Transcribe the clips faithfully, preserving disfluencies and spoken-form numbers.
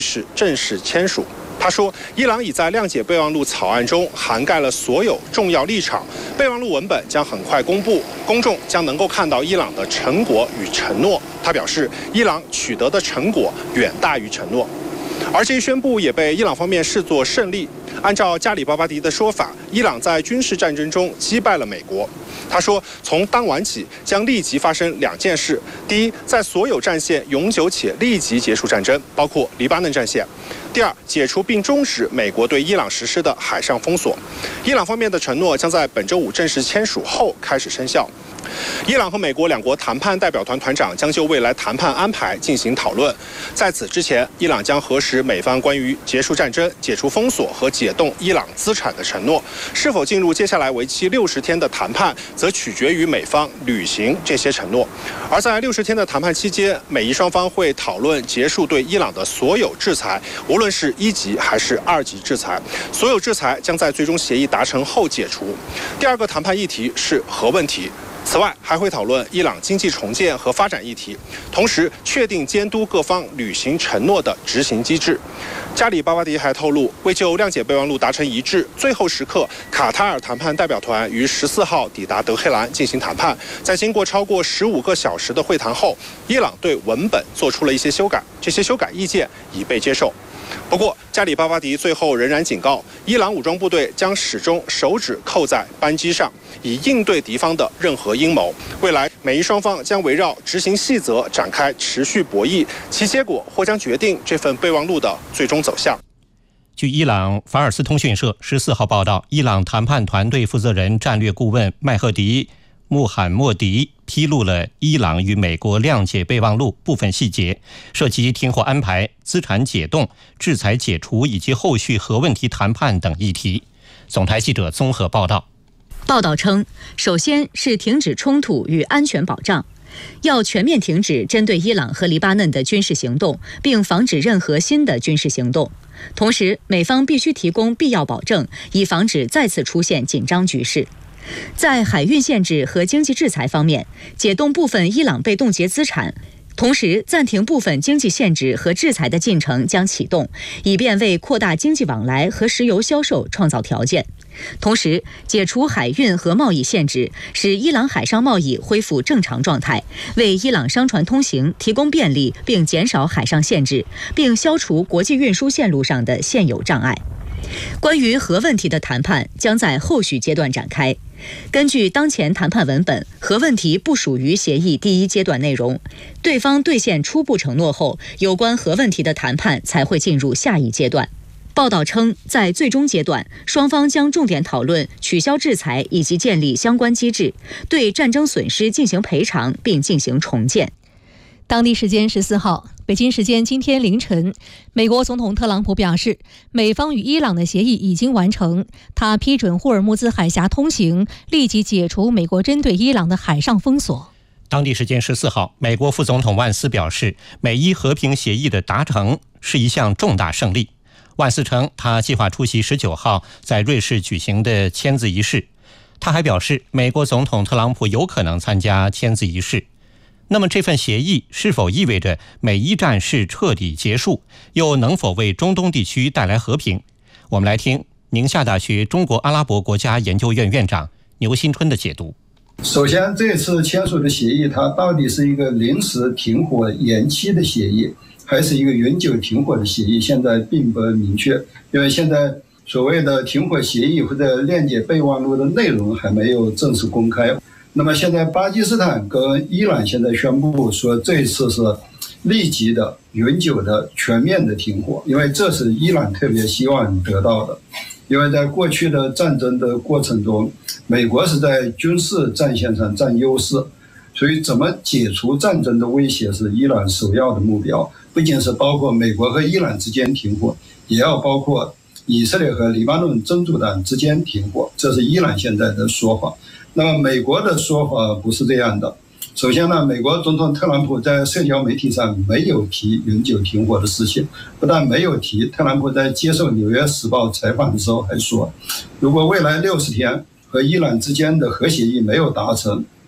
是正式签署。他说，伊朗已在谅解备忘录草案中涵盖了所有重要立场，备忘录文本将很快公布，公众将能够看到伊朗的成果与承诺。他表示，伊朗取得的成果远大于承诺。而这一宣布也被伊朗方面视作胜利。按照加里巴巴迪的说法，伊朗在军事战争中击败了美国。他说，从当晚起将立即发生两件事：第一，在所有战线永久且立即结束战争，包括黎巴嫩战线；第二，解除并终止美国对伊朗实施的海上封锁。伊朗方面的承诺将在本周五正式签署后开始生效。伊朗和美国两国谈判代表团团长将就未来谈判安排进行讨论。在此之前，伊朗将核实美方关于结束战争、解除封锁和解冻伊朗资产的承诺。是否进入接下来为期六十天的谈判，则取决于美方履行这些承诺。而在六十天的谈判期间，美伊双方会讨论结束对伊朗的所有制裁，无论是一级还是二级制裁。所有制裁将在最终协议达成后解除。第二个谈判议题是核问题。此外，还会讨论伊朗经济重建和发展议题，同时确定监督各方履行承诺的执行机制。加里巴巴迪还透露，为就谅解备忘录达成一致，最后时刻，卡塔尔谈判代表团于十四号抵达德黑兰进行谈判。在经过超过十五个小时的会谈后，伊朗对文本做出了一些修改，这些修改意见已被接受。不过，加里巴巴迪最后仍然警告，伊朗武装部队将始终手指扣在扳机上，以应对敌方的任何阴谋。未来，美伊双方将围绕执行细则展开持续博弈，其结果或将决定这份备忘录的最终走向。 据伊朗法尔斯通讯社十四号报道，伊朗谈判团队负责人战略顾问麦赫迪·穆罕默迪披露了伊朗与美国谅解备忘录部分细节，涉及停火安排、资产解冻、制裁解除以及后续核问题谈判等议题。总台记者综合报道。 报道称，首先是停止冲突与安全保障，要全面停止针对伊朗和黎巴嫩的军事行动，并防止任何新的军事行动。同时，美方必须提供必要保证，以防止再次出现紧张局势。在海运限制和经济制裁方面，解冻部分伊朗被冻结资产，同时暂停部分经济限制和制裁的进程将启动，以便为扩大经济往来和石油销售创造条件。同时，解除海运和贸易限制，使伊朗海上贸易恢复正常状态，为伊朗商船通行提供便利，并减少海上限制，并消除国际运输线路上的现有障碍。关于核问题的谈判将在后续阶段展开。根据当前谈判文本，核问题不属于协议第一阶段内容，对方兑现初步承诺后，有关核问题的谈判才会进入下一阶段。报道称，在最终阶段，双方将重点讨论取消制裁以及建立相关机制，对战争损失进行赔偿并进行重建。 当地时间十四号，北京时间今天凌晨，美国总统特朗普表示，美方与伊朗的协议已经完成，他批准霍尔木兹海峡通行，立即解除美国针对伊朗的海上封锁。 当地时间十四号，美国副总统万斯表示，美伊和平协议的达成是一项重大胜利。万斯称，他计划出席十九号在瑞士举行的签字仪式。他还表示，美国总统特朗普有可能参加签字仪式。那么这份协议是否意味着美伊战事彻底结束，又能否为中东地区带来和平？我们来听宁夏大学中国阿拉伯国家研究院院长牛新春的解读。 首先，这次签署的协议，它到底是一个临时停火延期的协议，还是一个永久停火的协议，现在并不明确。因为现在所谓的停火协议或者谅解备忘录的内容还没有正式公开。那么现在巴基斯坦跟伊朗现在宣布说，这次是立即的、永久的、全面的停火，因为这是伊朗特别希望得到的。因为在过去的战争的过程中，美国是在军事战线上占优势，所以怎么解除战争的威胁是伊朗首要的目标，不仅是包括美国和伊朗之间停火，也要包括以色列和黎巴嫩真主党之间停火，这是伊朗现在的说法。那么美国的说法不是这样的。首先呢，美国总统特朗普在社交媒体上没有提永久停火的事情，不但没有提，特朗普在接受《纽约时报》采访的时候还说，如果未来六十天和伊朗之间的核协议没有达成，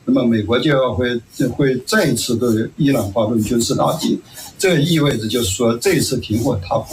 那么美国就要会会再一次对伊朗发动军事打击。这意味着就是说，这次停火它